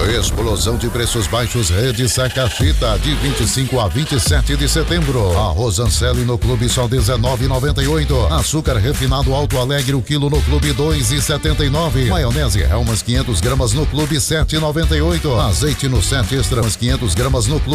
Explosão de preços baixos Rede Sacachita, de 25 a 27 de setembro. Arroz Anselli no Clube só R$19,98. Açúcar refinado Alto Alegre, o quilo no Clube R$2,79. Maionese Hellmann's 500 gramas no Clube R$7,98. Azeite no 7 Extra 500 gramas no Clube